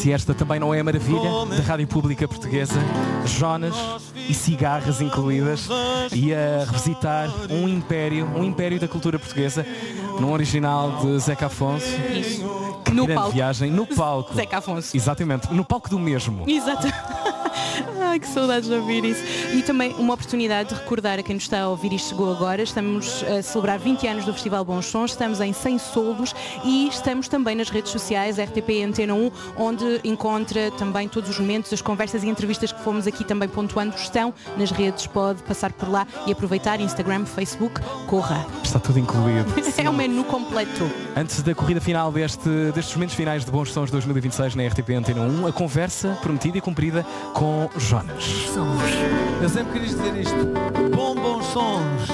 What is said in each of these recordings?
Se esta também não é a maravilha da Rádio Pública Portuguesa, Jonas e cigarras incluídas, e a revisitar um império da cultura portuguesa, num original de Zeca Afonso. Isso. Que No grande palco. viagem, no palco. Zeca Afonso. Exatamente, no palco do mesmo. Exato. Ai, que saudades de ouvir isso. E também uma oportunidade de recordar a quem nos está a ouvir isto chegou agora. Estamos a celebrar 20 anos do Festival Bons Sons, estamos em 100 soldos e estamos também nas redes sociais, RTP e Antena 1, onde encontra também todos os momentos, as conversas e entrevistas que fomos aqui também pontuando estão nas redes, pode passar por lá e aproveitar, Instagram, Facebook, corra. Está tudo incluído. É um menu completo. Antes da corrida final destes momentos finais de Bons Sons 2026 na RTP Antena 1, a conversa prometida e cumprida com Jonas. Eu sempre quis dizer isto. Bons sons.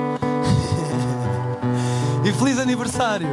E feliz aniversário.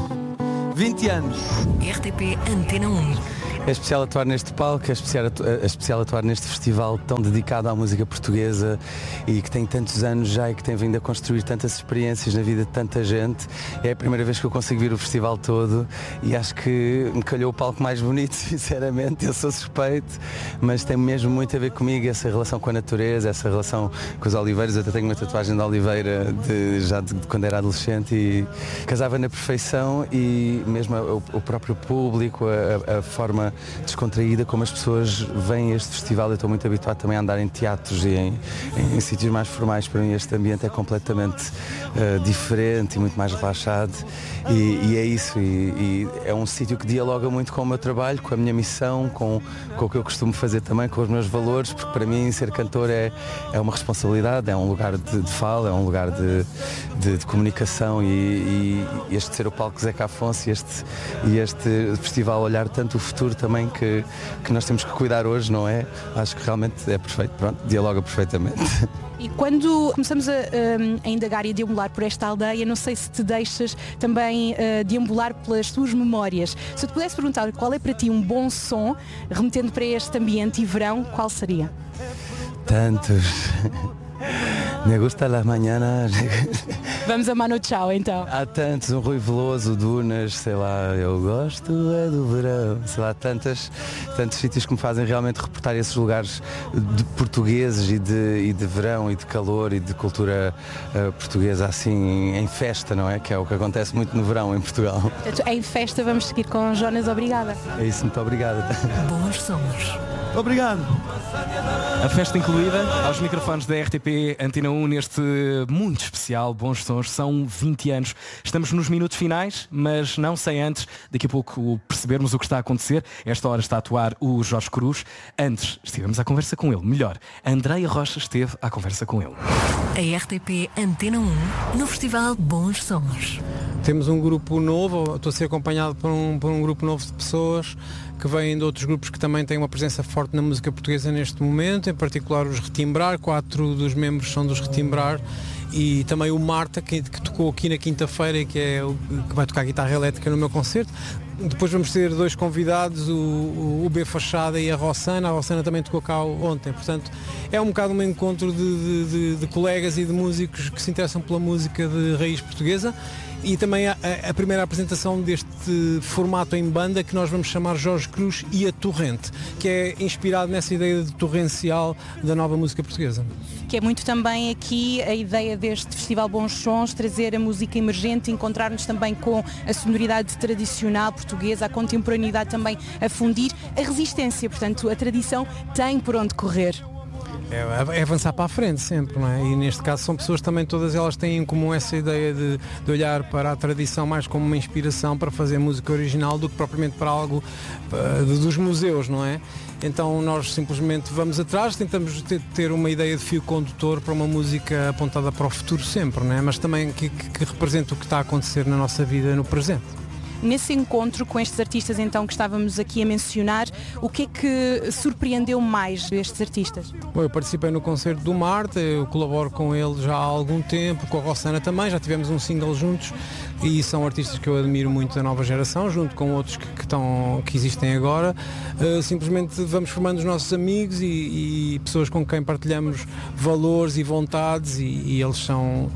20 anos. RTP Antena 1. É especial atuar neste palco, é especial atuar neste festival tão dedicado à música portuguesa e que tem tantos anos já e que tem vindo a construir tantas experiências na vida de tanta gente. É a primeira vez que eu consigo vir o festival todo e acho que me calhou o palco mais bonito, sinceramente. Eu sou suspeito, mas tem mesmo muito a ver comigo, essa relação com a natureza, essa relação com os oliveiros. Eu até tenho uma tatuagem de oliveira de quando era adolescente e casava na perfeição, e mesmo o próprio público, a forma descontraída como as pessoas veem este festival. Eu estou muito habituado também a andar em teatros e em sítios mais formais. Para mim este ambiente é completamente diferente e muito mais relaxado e é isso, e é um sítio que dialoga muito com o meu trabalho, com a minha missão, com o que eu costumo fazer também, com os meus valores, porque para mim ser cantor é uma responsabilidade, é um lugar de fala, é um lugar de comunicação, e este ser o palco Zeca Afonso e este festival olhar tanto o futuro também que nós temos que cuidar hoje, não é? Acho que realmente é perfeito, pronto, dialoga perfeitamente. E quando começamos a indagar e a deambular por esta aldeia, não sei se te deixas também deambular pelas tuas memórias. Se eu te pudesse perguntar qual é para ti um bom som, remetendo para este ambiente e verão, qual seria? Tantos. Me gusta las mañanas. Vamos a Mano Chao então. Há tantos, um Rui Veloso, Dunas, sei lá, eu gosto é do verão, sei lá, tantos sítios que me fazem realmente reportar esses lugares de portugueses e de verão e de calor e de cultura portuguesa, assim, em festa, não é? Que é o que acontece muito no verão em Portugal. Portanto, em festa vamos seguir com Jonas, obrigada. É isso, muito obrigado. Bons sons. Obrigado. A festa incluída aos microfones da RTP Antena 1 neste muito especial Bons Sons. São 20 anos. Estamos nos minutos finais, mas não sem antes, daqui a pouco, percebermos o que está a acontecer. Esta hora está a atuar o Jorge Cruz. Antes estivemos à conversa com ele. Melhor, Andreia Rocha esteve à conversa com ele. A RTP Antena 1 no Festival Bons Sons. Temos um grupo novo, estou a ser acompanhado por um grupo novo de pessoas que vêm de outros grupos que também têm uma presença forte na música portuguesa neste momento, em particular os Retimbrar, 4 dos membros são dos Retimbrar, e também o Marta, que tocou aqui na quinta-feira e que vai tocar guitarra elétrica no meu concerto. Depois vamos ter 2 convidados, o B Fachada e a Rossana. A Rossana também tocou cá ontem, portanto é um bocado um encontro de colegas e de músicos que se interessam pela música de raiz portuguesa. E também a primeira apresentação deste formato em banda que nós vamos chamar Jorge Cruz e a Torrente, que é inspirado nessa ideia de torrencial da nova música portuguesa. Que é muito também aqui a ideia deste Festival Bons Sons, trazer a música emergente, encontrar-nos também com a sonoridade tradicional portuguesa, a contemporaneidade também a fundir, a resistência, portanto a tradição tem por onde correr. É avançar para a frente sempre, não é? E neste caso são pessoas também, todas elas têm em comum essa ideia de olhar para a tradição mais como uma inspiração para fazer música original do que propriamente para algo dos museus, não é? Então nós simplesmente vamos atrás, tentamos ter uma ideia de fio condutor para uma música apontada para o futuro sempre, não é? Mas também que representa o que está a acontecer na nossa vida no presente. Nesse encontro com estes artistas então que estávamos aqui a mencionar, o que é que surpreendeu mais estes artistas? Bom, eu participei no concerto do Marta, eu colaboro com ele já há algum tempo, com a Rossana também, já tivemos um single juntos e são artistas que eu admiro muito da nova geração, junto com outros que existem agora. Simplesmente vamos formando os nossos amigos e pessoas com quem partilhamos valores e vontades e eles são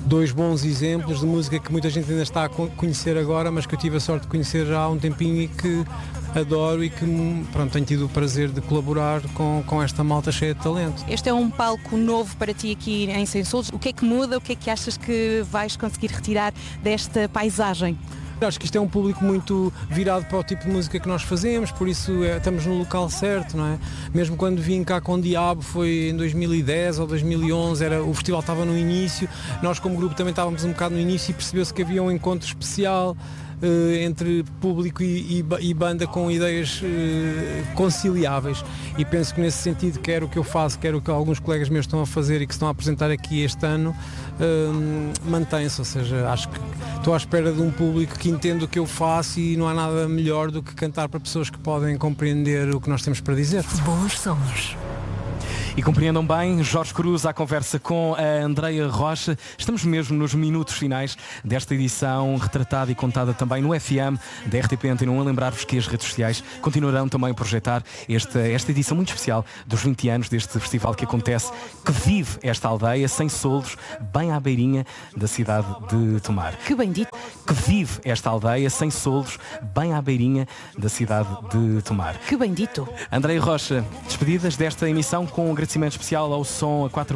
dois bons exemplos de música que muita gente ainda está a conhecer agora, mas que eu tive a sorte de conhecer já há um tempinho e que adoro e que tenho tido o prazer de colaborar com esta malta cheia de talento. Este é um palco novo para ti aqui em Sem Soldos. O que é que muda? O que é que achas que vais conseguir retirar desta paisagem? Acho que isto é um público muito virado para o tipo de música que nós fazemos, por isso estamos no local certo, não é? Mesmo quando vim cá com o Diabo, foi em 2010 ou 2011, o festival estava no início, nós como grupo também estávamos um bocado no início e percebeu-se que havia um encontro especial entre público e banda com ideias conciliáveis, e penso que nesse sentido, quer o que eu faço, quer o que alguns colegas meus estão a fazer e que se estão a apresentar aqui este ano, mantém-se, ou seja, acho que estou à espera de um público que entenda o que eu faço e não há nada melhor do que cantar para pessoas que podem compreender o que nós temos para dizer. Bons sons. E compreendam bem, Jorge Cruz à conversa com a Andreia Rocha. Estamos mesmo nos minutos finais desta edição, retratada e contada também no FM da RTP Antena 1. A lembrar-vos que as redes sociais continuarão também a projetar esta edição muito especial dos 20 anos deste festival que acontece, que vive esta aldeia, Sem Soldos, bem à beirinha da cidade de Tomar. Que bem dito. Que vive esta aldeia, Sem Soldos, bem à beirinha da cidade de Tomar. Que bem dito. Andreia Rocha, despedidas desta emissão com um agradecimento especial ao som a 4